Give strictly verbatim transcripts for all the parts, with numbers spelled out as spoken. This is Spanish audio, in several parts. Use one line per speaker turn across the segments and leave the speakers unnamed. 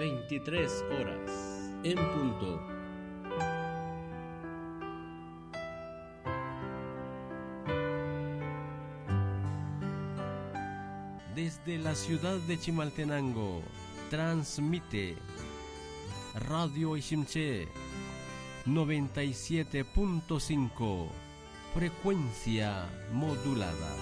veintitrés horas en punto. Desde la ciudad de Chimaltenango, transmite Radio Ishimché noventa y siete punto cinco, frecuencia modulada.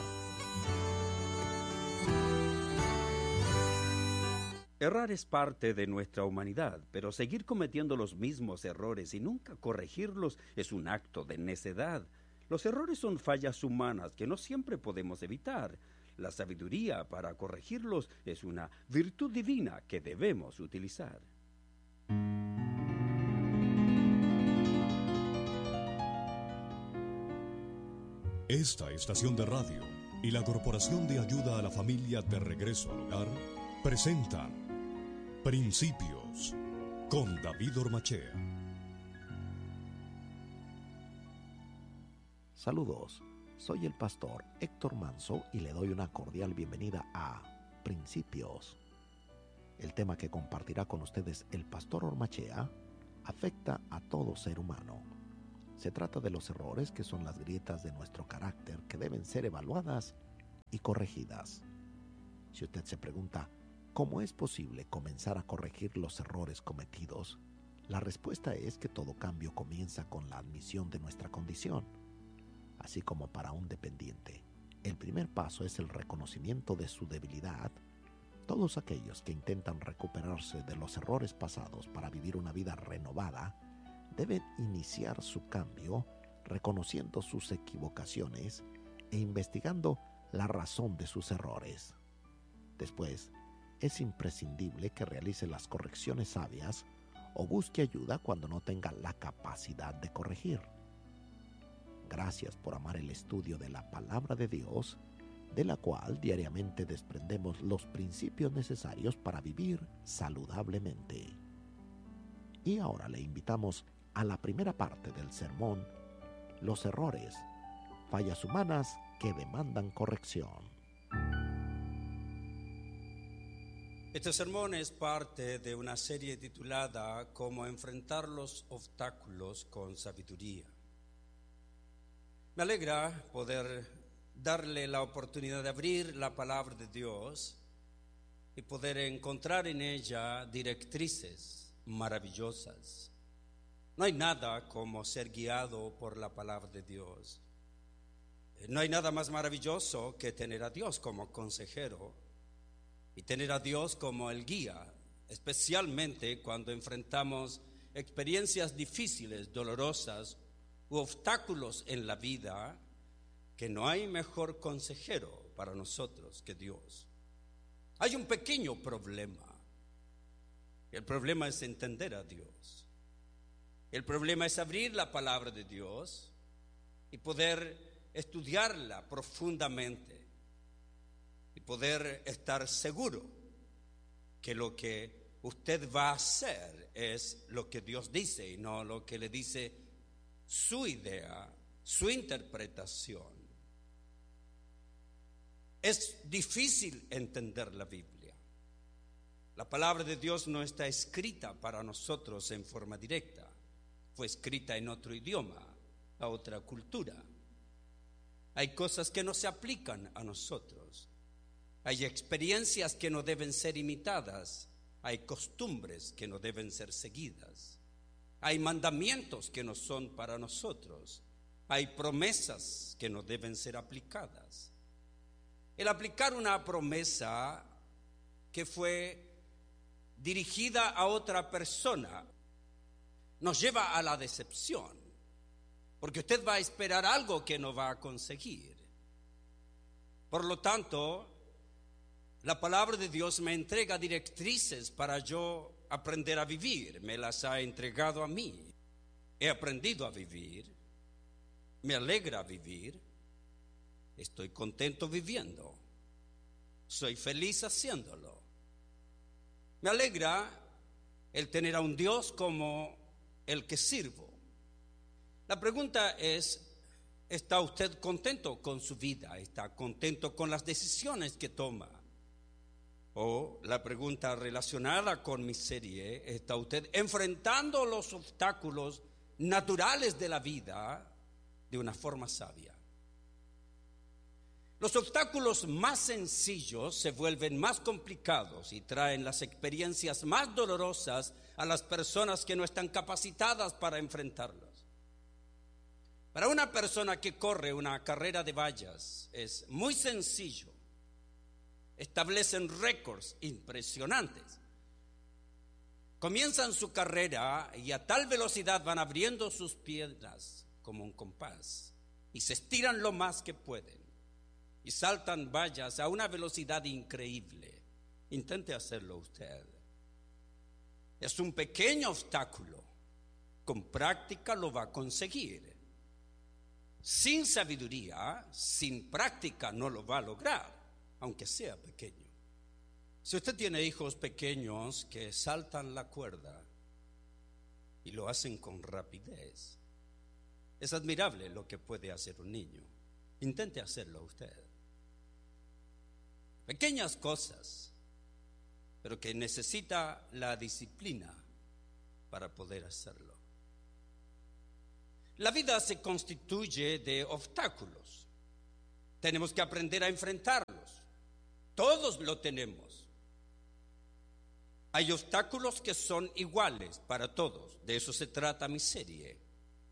Errar es parte de nuestra humanidad, pero seguir cometiendo los mismos errores y nunca corregirlos es un acto de necedad. Los errores son fallas humanas que no siempre podemos evitar. La sabiduría para corregirlos es una virtud divina que debemos utilizar.
Esta estación de radio y la Corporación de Ayuda a la Familia de Regreso al Hogar presentan Principios con David Ormachea.
Saludos, soy el pastor Héctor Manso y le doy una cordial bienvenida a Principios. El tema que compartirá con ustedes el pastor Ormachea afecta a todo ser humano. Se trata de los errores que son las grietas de nuestro carácter que deben ser evaluadas y corregidas. Si usted se pregunta, ¿cómo es posible comenzar a corregir los errores cometidos? La respuesta es que todo cambio comienza con la admisión de nuestra condición. Así como para un dependiente, el primer paso es el reconocimiento de su debilidad. Todos aquellos que intentan recuperarse de los errores pasados para vivir una vida renovada deben iniciar su cambio reconociendo sus equivocaciones e investigando la razón de sus errores. Después, es imprescindible que realice las correcciones sabias o busque ayuda cuando no tenga la capacidad de corregir. Gracias por amar el estudio de la Palabra de Dios, de la cual diariamente desprendemos los principios necesarios para vivir saludablemente. Y ahora le invitamos a la primera parte del sermón, los errores, fallas humanas que demandan corrección.
Este sermón es parte de una serie titulada Cómo enfrentar los obstáculos con sabiduría. Me alegra poder darle la oportunidad de abrir la palabra de Dios y poder encontrar en ella directrices maravillosas. No hay nada como ser guiado por la palabra de Dios. No hay nada más maravilloso que tener a Dios como consejero y tener a Dios como el guía, especialmente cuando enfrentamos experiencias difíciles, dolorosas u obstáculos en la vida, que no hay mejor consejero para nosotros que Dios. Hay un pequeño problema. El problema es entender a Dios. El problema es abrir la palabra de Dios y poder estudiarla profundamente y poder estar seguro que lo que usted va a hacer es lo que Dios dice y no lo que le dice su idea, su interpretación. Es difícil entender la Biblia. La palabra de Dios no está escrita para nosotros en forma directa. Fue escrita en otro idioma, a otra cultura. Hay cosas que no se aplican a nosotros. Hay experiencias que no deben ser imitadas. Hay costumbres que no deben ser seguidas. Hay mandamientos que no son para nosotros. Hay promesas que no deben ser aplicadas. El aplicar una promesa que fue dirigida a otra persona nos lleva a la decepción, porque usted va a esperar algo que no va a conseguir. Por lo tanto, la palabra de Dios me entrega directrices para yo aprender a vivir. Me las ha entregado a mí. He aprendido a vivir. Me alegra vivir. Estoy contento viviendo. Soy feliz haciéndolo. Me alegra el tener a un Dios como el que sirvo. La pregunta es, ¿está usted contento con su vida? ¿Está contento con las decisiones que toma? O la pregunta relacionada con mi serie: ¿está usted enfrentando los obstáculos naturales de la vida de una forma sabia? Los obstáculos más sencillos se vuelven más complicados y traen las experiencias más dolorosas a las personas que no están capacitadas para enfrentarlos. Para una persona que corre una carrera de vallas es muy sencillo. Establecen récords impresionantes. Comienzan su carrera y a tal velocidad van abriendo sus piernas como un compás y se estiran lo más que pueden y saltan vallas a una velocidad increíble. Intente hacerlo usted. Es un pequeño obstáculo. Con práctica lo va a conseguir. Sin sabiduría, sin práctica no lo va a lograr, aunque sea pequeño. Si usted tiene hijos pequeños que saltan la cuerda y lo hacen con rapidez, es admirable lo que puede hacer un niño. Intente hacerlo usted. Pequeñas cosas, pero que necesita la disciplina para poder hacerlo. La vida se constituye de obstáculos. Tenemos que aprender a enfrentarlos. Todos lo tenemos. Hay obstáculos que son iguales para todos. De eso se trata mi serie.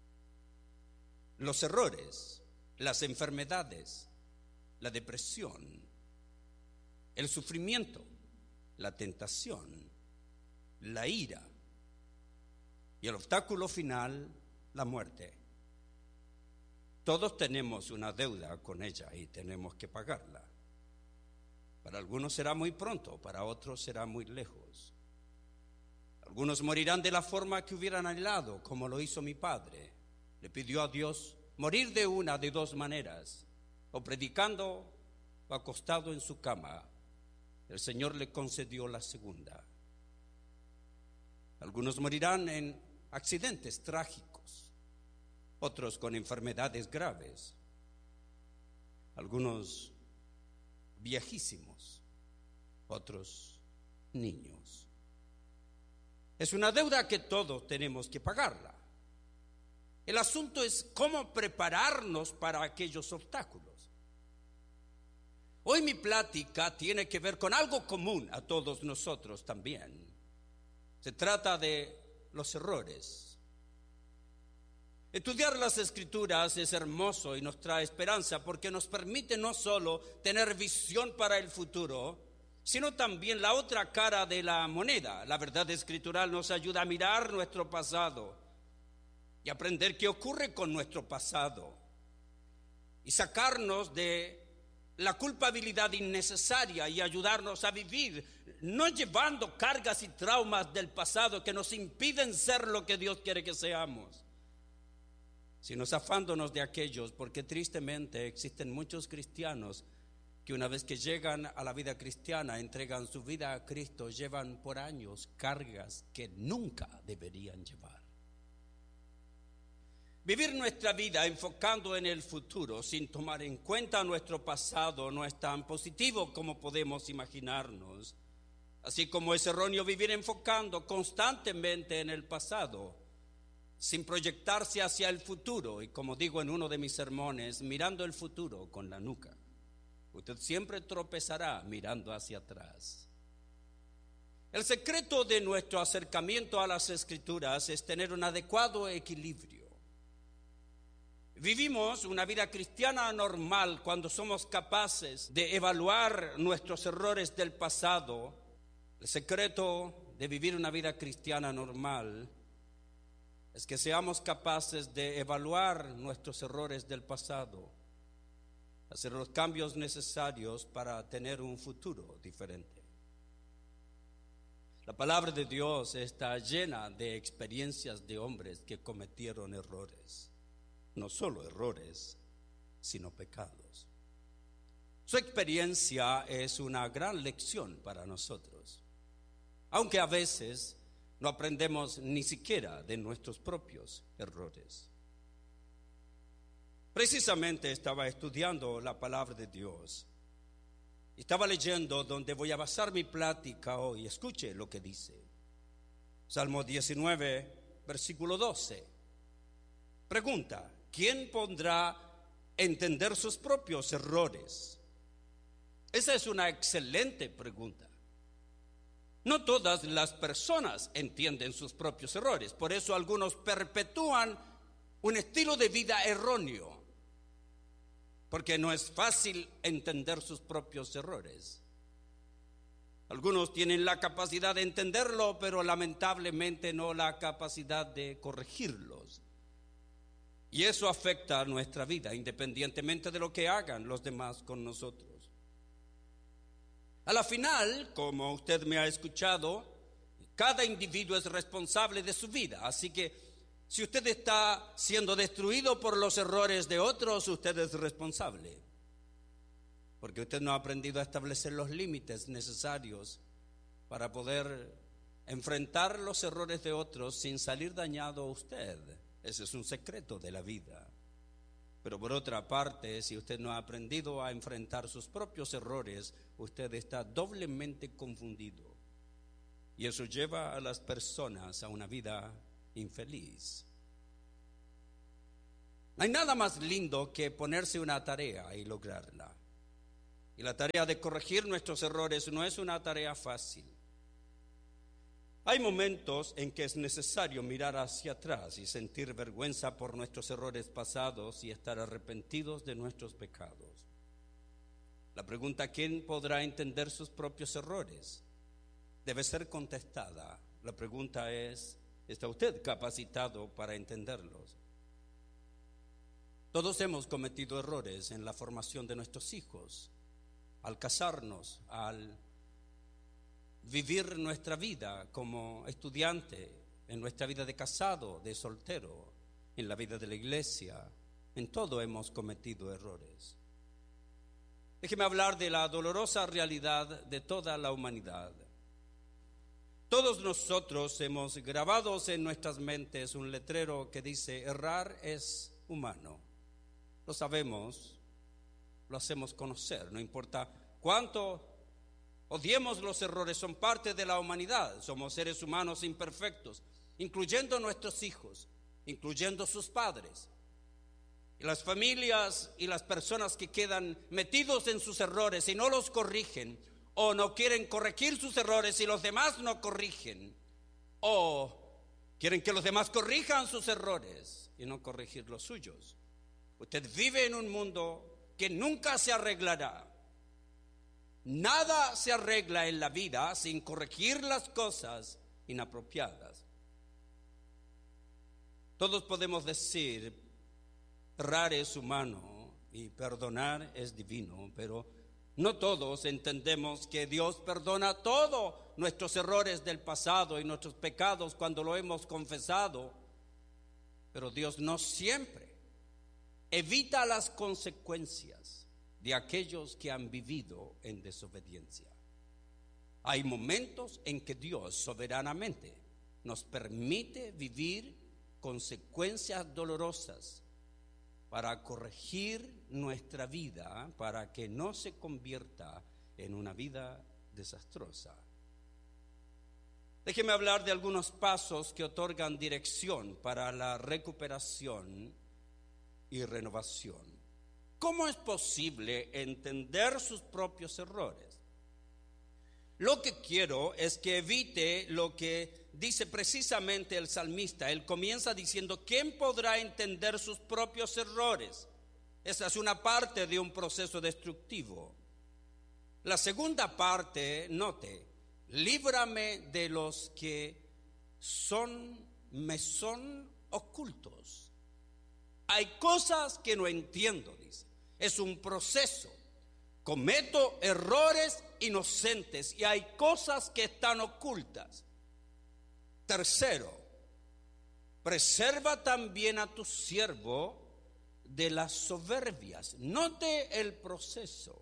Los errores, las enfermedades, la depresión, el sufrimiento, la tentación, la ira y el obstáculo final, la muerte. Todos tenemos una deuda con ella y tenemos que pagarla. Para algunos será muy pronto, para otros será muy lejos. Algunos morirán de la forma que hubieran anhelado, como lo hizo mi padre. Le pidió a Dios morir de una de dos maneras, o predicando o acostado en su cama. El Señor le concedió la segunda. Algunos morirán en accidentes trágicos, otros con enfermedades graves, algunos viejísimos, otros niños. Es una deuda que todos tenemos que pagarla. El asunto es cómo prepararnos para aquellos obstáculos. Hoy mi plática tiene que ver con algo común a todos nosotros también. Se trata de los errores. Estudiar las Escrituras es hermoso y nos trae esperanza porque nos permite no solo tener visión para el futuro, sino también la otra cara de la moneda. La verdad escritural nos ayuda a mirar nuestro pasado y aprender qué ocurre con nuestro pasado y sacarnos de la culpabilidad innecesaria y ayudarnos a vivir, no llevando cargas y traumas del pasado que nos impiden ser lo que Dios quiere que seamos, sino zafándonos de aquellos, porque tristemente existen muchos cristianos que una vez que llegan a la vida cristiana, entregan su vida a Cristo, llevan por años cargas que nunca deberían llevar. Vivir nuestra vida enfocando en el futuro sin tomar en cuenta nuestro pasado no es tan positivo como podemos imaginarnos. Así como es erróneo vivir enfocando constantemente en el pasado sin proyectarse hacia el futuro y, como digo en uno de mis sermones, mirando el futuro con la nuca. Usted siempre tropezará mirando hacia atrás. El secreto de nuestro acercamiento a las Escrituras es tener un adecuado equilibrio. Vivimos una vida cristiana normal cuando somos capaces de evaluar nuestros errores del pasado. El secreto de vivir una vida cristiana normal es que seamos capaces de evaluar nuestros errores del pasado, hacer los cambios necesarios para tener un futuro diferente. La palabra de Dios está llena de experiencias de hombres que cometieron errores. No solo errores, sino pecados. Su experiencia es una gran lección para nosotros, aunque a veces no aprendemos ni siquiera de nuestros propios errores. Precisamente estaba estudiando la palabra de Dios Estaba leyendo donde voy a basar mi plática hoy. Escuche lo que dice. Salmo diecinueve, versículo doce. Pregunta: ¿quién podrá entender sus propios errores? Esa es una excelente pregunta. No todas las personas entienden sus propios errores. Por eso algunos perpetúan un estilo de vida erróneo, porque no es fácil entender sus propios errores. Algunos tienen la capacidad de entenderlo, pero lamentablemente no la capacidad de corregirlos. Y eso afecta a nuestra vida, independientemente de lo que hagan los demás con nosotros. A la final, como usted me ha escuchado, cada individuo es responsable de su vida. Así que si usted está siendo destruido por los errores de otros, usted es responsable. Porque usted no ha aprendido a establecer los límites necesarios para poder enfrentar los errores de otros sin salir dañado a usted. Ese es un secreto de la vida. Pero por otra parte, si usted no ha aprendido a enfrentar sus propios errores, usted está doblemente confundido. Y eso lleva a las personas a una vida infeliz. No hay nada más lindo que ponerse una tarea y lograrla. Y la tarea de corregir nuestros errores no es una tarea fácil. Hay momentos en que es necesario mirar hacia atrás y sentir vergüenza por nuestros errores pasados y estar arrepentidos de nuestros pecados. La pregunta: ¿quién podrá entender sus propios errores?, debe ser contestada. La pregunta es: ¿está usted capacitado para entenderlos? Todos hemos cometido errores en la formación de nuestros hijos, al casarnos, al vivir nuestra vida como estudiante, en nuestra vida de casado, de soltero, en la vida de la iglesia. En todo hemos cometido errores. Déjeme hablar de la dolorosa realidad de toda la humanidad. Todos nosotros hemos grabado en nuestras mentes un letrero que dice: errar es humano. Lo sabemos, lo hacemos conocer, no importa cuánto odiemos los errores, son parte de la humanidad. Somos seres humanos imperfectos, incluyendo nuestros hijos, incluyendo sus padres. Y las familias y las personas que quedan metidos en sus errores y no los corrigen, o no quieren corregir sus errores y los demás no corrigen, o quieren que los demás corrijan sus errores y no corregir los suyos. Usted vive en un mundo que nunca se arreglará. Nada se arregla en la vida sin corregir las cosas inapropiadas. Todos podemos decir: errar es humano y perdonar es divino, pero no todos entendemos que Dios perdona todos nuestros errores del pasado y nuestros pecados cuando lo hemos confesado. Pero Dios no siempre evita las consecuencias de aquellos que han vivido en desobediencia. Hay momentos en que Dios soberanamente nos permite vivir consecuencias dolorosas para corregir nuestra vida, para que no se convierta en una vida desastrosa. Déjeme hablar de algunos pasos que otorgan dirección para la recuperación y renovación. ¿Cómo es posible entender sus propios errores? Lo que quiero es que evite lo que dice precisamente el salmista. Él comienza diciendo: ¿quién podrá entender sus propios errores? Esa es una parte de un proceso destructivo. La segunda parte, note: líbrame de los que son, me son ocultos. Hay cosas que no entiendo, dice. Es un proceso. Cometo errores inocentes y hay cosas que están ocultas. Tercero, preserva también a tu siervo de las soberbias. Note el proceso.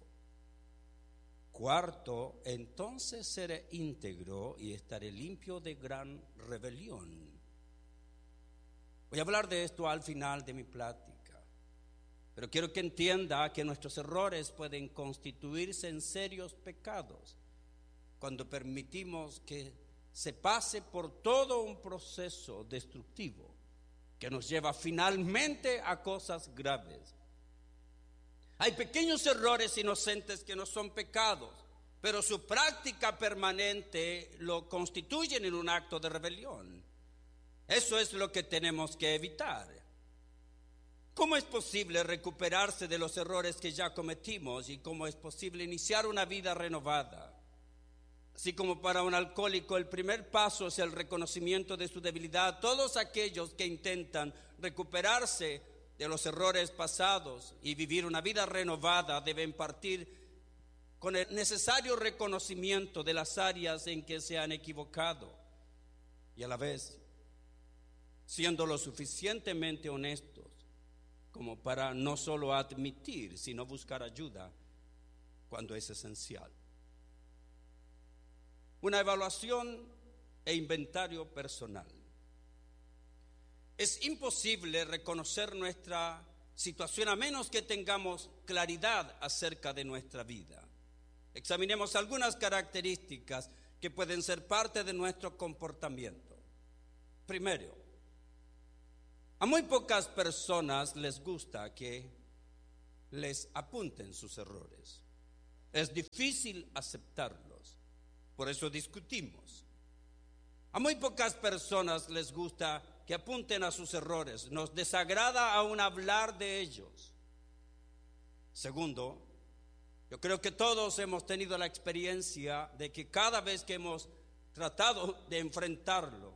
Cuarto, entonces seré íntegro y estaré limpio de gran rebelión. Voy a hablar de esto al final de mi plática. Pero quiero que entienda que nuestros errores pueden constituirse en serios pecados cuando permitimos que se pase por todo un proceso destructivo que nos lleva finalmente a cosas graves. Hay pequeños errores inocentes que no son pecados, pero su práctica permanente lo constituyen en un acto de rebelión. Eso es lo que tenemos que evitar. ¿Cómo es posible recuperarse de los errores que ya cometimos y cómo es posible iniciar una vida renovada? Así como para un alcohólico el primer paso es el reconocimiento de su debilidad, todos aquellos que intentan recuperarse de los errores pasados y vivir una vida renovada deben partir con el necesario reconocimiento de las áreas en que se han equivocado y a la vez siendo lo suficientemente honestos como para no solo admitir, sino buscar ayuda cuando es esencial. Una evaluación e inventario personal. Es imposible reconocer nuestra situación a menos que tengamos claridad acerca de nuestra vida. Examinemos algunas características que pueden ser parte de nuestro comportamiento. Primero, a muy pocas personas les gusta que les apunten sus errores. Es difícil aceptarlos, por eso discutimos. A muy pocas personas les gusta que apunten a sus errores, nos desagrada aún hablar de ellos. Segundo, yo creo que todos hemos tenido la experiencia de que cada vez que hemos tratado de enfrentarlo,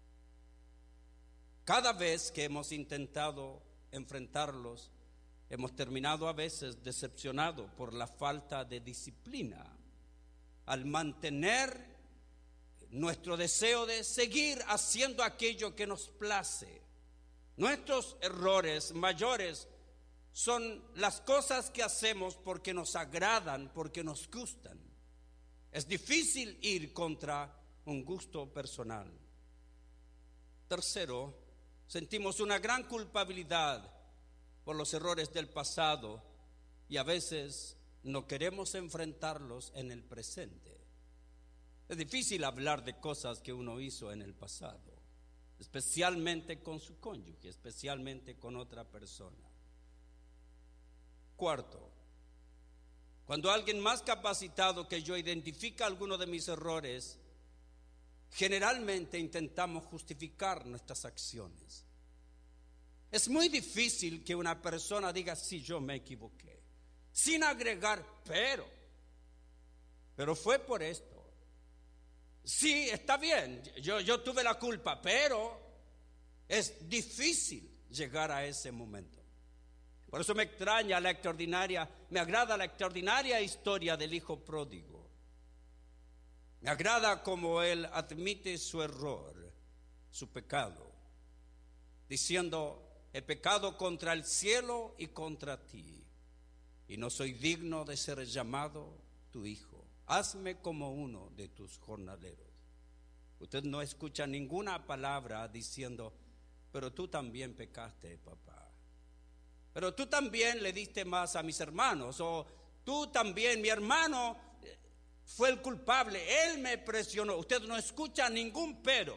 cada vez que hemos intentado enfrentarlos, hemos terminado a veces decepcionados por la falta de disciplina al mantener nuestro deseo de seguir haciendo aquello que nos place. Nuestros errores mayores son las cosas que hacemos porque nos agradan, porque nos gustan. Es difícil ir contra un gusto personal. Tercero, sentimos una gran culpabilidad por los errores del pasado y a veces no queremos enfrentarlos en el presente. Es difícil hablar de cosas que uno hizo en el pasado, especialmente con su cónyuge, especialmente con otra persona. Cuarto, cuando alguien más capacitado que yo identifica alguno de mis errores, generalmente intentamos justificar nuestras acciones. Es muy difícil que una persona diga, sí, yo me equivoqué, sin agregar, pero, pero fue por esto. Sí, está bien, yo, yo tuve la culpa, pero es difícil llegar a ese momento. Por eso me extraña la extraordinaria, me agrada la extraordinaria historia del hijo pródigo. Me agrada como él admite su error, su pecado, diciendo, he pecado contra el cielo y contra ti, y no soy digno de ser llamado tu hijo. Hazme como uno de tus jornaleros. Usted no escucha ninguna palabra diciendo, pero tú también pecaste, papá. Pero tú también le diste más a mis hermanos. O tú también, mi hermano fue el culpable, él me presionó. Usted no escucha ningún pero.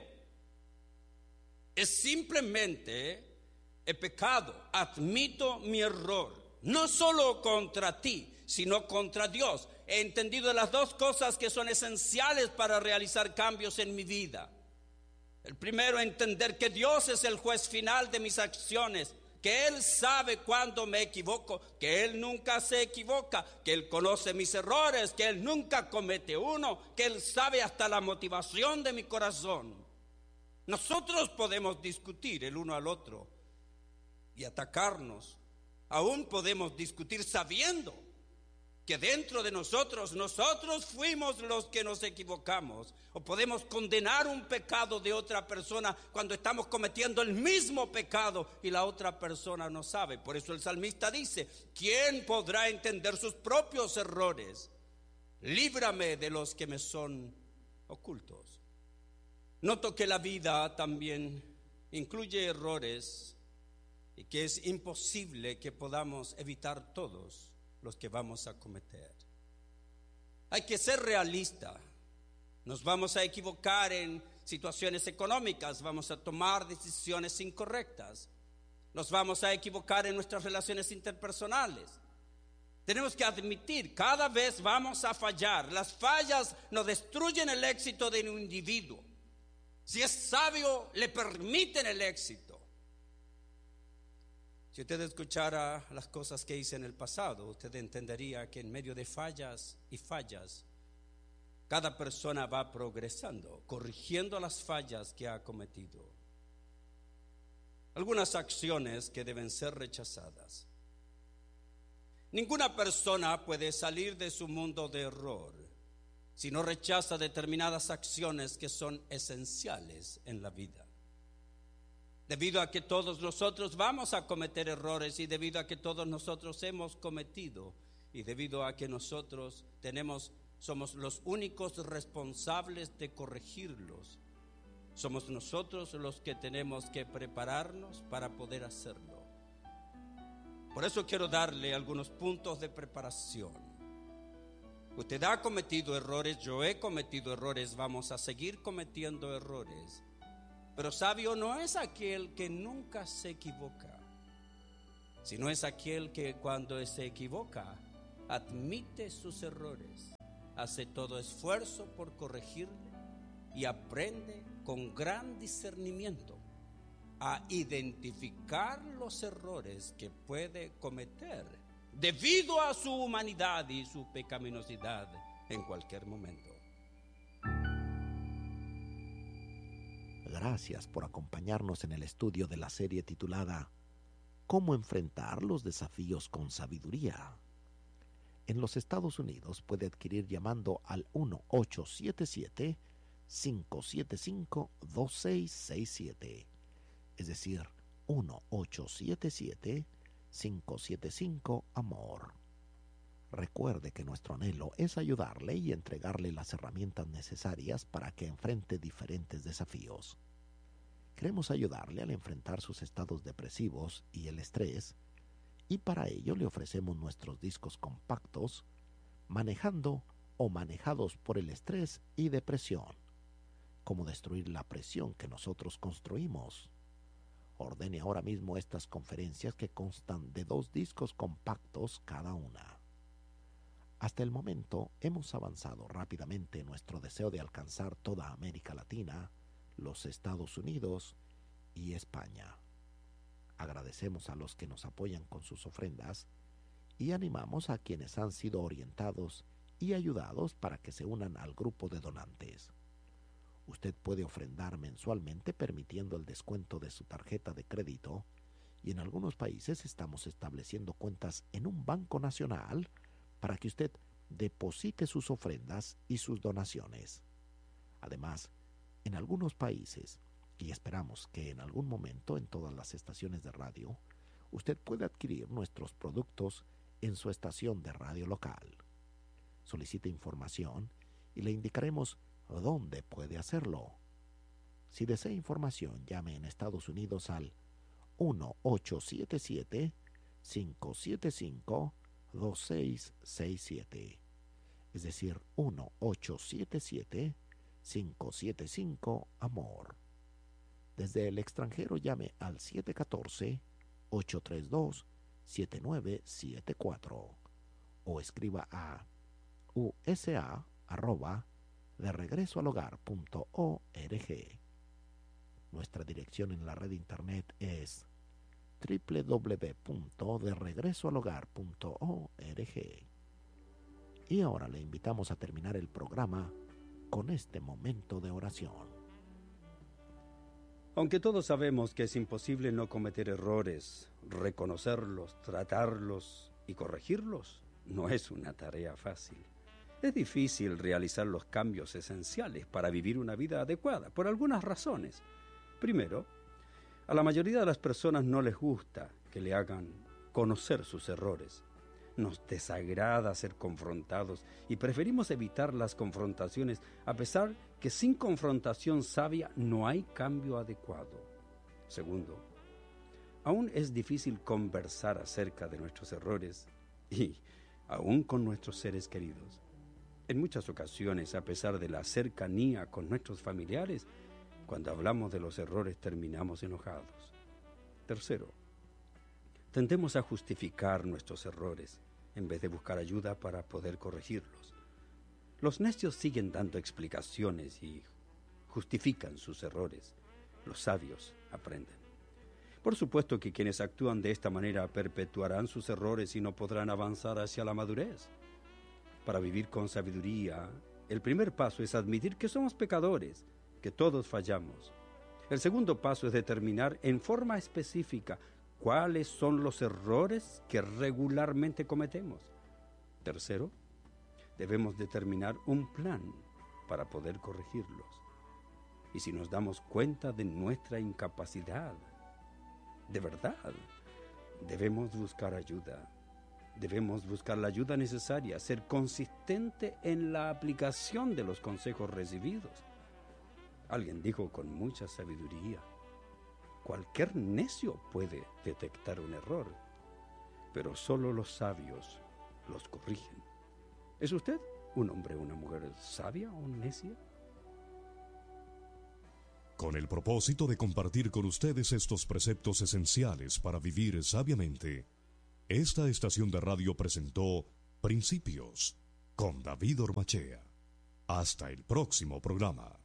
Es simplemente he pecado, admito mi error. No solo contra ti, sino contra Dios. He entendido las dos cosas que son esenciales para realizar cambios en mi vida. El primero, entender que Dios es el juez final de mis acciones, que Él sabe cuándo me equivoco, que Él nunca se equivoca, que Él conoce mis errores, que Él nunca comete uno, que Él sabe hasta la motivación de mi corazón. Nosotros podemos discutir el uno al otro y atacarnos. Aún podemos discutir sabiendo que dentro de nosotros, nosotros fuimos los que nos equivocamos. O podemos condenar un pecado de otra persona cuando estamos cometiendo el mismo pecado y la otra persona no sabe. Por eso el salmista dice, ¿quién podrá entender sus propios errores? Líbrame de los que me son ocultos. Noto que la vida también incluye errores y que es imposible que podamos evitar todos los que vamos a cometer. Hay que ser realista. Nos vamos a equivocar en situaciones económicas, vamos a tomar decisiones incorrectas, nos vamos a equivocar en nuestras relaciones interpersonales. Tenemos que admitir, cada vez vamos a fallar. Las fallas no destruyen el éxito de un individuo. Si es sabio, le permiten el éxito. Si usted escuchara las cosas que hice en el pasado, usted entendería que en medio de fallas y fallas, cada persona va progresando, corrigiendo las fallas que ha cometido. Algunas acciones que deben ser rechazadas. Ninguna persona puede salir de su mundo de error si no rechaza determinadas acciones que son esenciales en la vida. Debido a que todos nosotros vamos a cometer errores y debido a que todos nosotros hemos cometido y debido a que nosotros tenemos, somos los únicos responsables de corregirlos, somos nosotros los que tenemos que prepararnos para poder hacerlo. Por eso quiero darle algunos puntos de preparación. Usted ha cometido errores, yo he cometido errores, vamos a seguir cometiendo errores. Pero sabio no es aquel que nunca se equivoca, sino es aquel que cuando se equivoca admite sus errores, hace todo esfuerzo por corregirle y aprende con gran discernimiento a identificar los errores que puede cometer debido a su humanidad y su pecaminosidad en cualquier momento.
Gracias por acompañarnos en el estudio de la serie titulada ¿Cómo enfrentar los desafíos con sabiduría? En los Estados Unidos puede adquirir llamando al uno ocho siete siete, cinco siete cinco, dos seis seis siete, es decir, uno ocho siete siete, cinco siete cinco, amor. Recuerde que nuestro anhelo es ayudarle y entregarle las herramientas necesarias para que enfrente diferentes desafíos. Queremos ayudarle al enfrentar sus estados depresivos y el estrés, y para ello le ofrecemos nuestros discos compactos, Manejando o Manejados por el Estrés y Depresión. Cómo destruir la presión que nosotros construimos. Ordene ahora mismo estas conferencias que constan de dos discos compactos cada una. Hasta el momento hemos avanzado rápidamente en nuestro deseo de alcanzar toda América Latina, los Estados Unidos y España. Agradecemos a los que nos apoyan con sus ofrendas y animamos a quienes han sido orientados y ayudados para que se unan al grupo de donantes. Usted puede ofrendar mensualmente permitiendo el descuento de su tarjeta de crédito y en algunos países estamos estableciendo cuentas en un banco nacional para que usted deposite sus ofrendas y sus donaciones. Además, en algunos países, y esperamos que en algún momento en todas las estaciones de radio, usted puede adquirir nuestros productos en su estación de radio local. Solicite información y le indicaremos dónde puede hacerlo. Si desea información, llame en Estados Unidos al uno ocho siete siete, cinco siete cinco, dos seis seis siete, es decir, uno ocho siete siete, cinco siete cinco, amor. Desde el extranjero llame al siete uno cuatro, ocho tres dos, siete nueve siete cuatro o escriba a usa arroba de regreso al hogar punto org. Nuestra dirección en la red internet es doble u doble u doble u punto de regreso al hogar punto org. Y ahora le invitamos a terminar el programa con este momento de oración.
Aunque todos sabemos que es imposible no cometer errores, reconocerlos, tratarlos y corregirlos, no es una tarea fácil. Es difícil realizar los cambios esenciales para vivir una vida adecuada, por algunas razones. Primero, a la mayoría de las personas no les gusta que le hagan conocer sus errores. Nos desagrada ser confrontados y preferimos evitar las confrontaciones, a pesar que sin confrontación sabia no hay cambio adecuado. Segundo, Aún es difícil conversar acerca de nuestros errores y aún con nuestros seres queridos. En muchas ocasiones, a pesar de la cercanía con nuestros familiares, cuando hablamos de los errores terminamos enojados. Tercero, tendemos a justificar nuestros errores en vez de buscar ayuda para poder corregirlos. Los necios siguen dando explicaciones y justifican sus errores. Los sabios aprenden. Por supuesto que quienes actúan de esta manera perpetuarán sus errores y no podrán avanzar hacia la madurez. Para vivir con sabiduría, el primer paso es admitir que somos pecadores, que todos fallamos. El segundo paso es determinar en forma específica cuáles son los errores que regularmente cometemos. Tercero, debemos determinar un plan para poder corregirlos. Y si nos damos cuenta de nuestra incapacidad, de verdad, debemos buscar ayuda. Debemos buscar la ayuda necesaria, ser consistente en la aplicación de los consejos recibidos. Alguien dijo con mucha sabiduría, cualquier necio puede detectar un error, pero solo los sabios los corrigen. ¿Es usted un hombre o una mujer sabia o necia?
Con el propósito de compartir con ustedes estos preceptos esenciales para vivir sabiamente, esta estación de radio presentó Principios con David Ormachea. Hasta el próximo programa.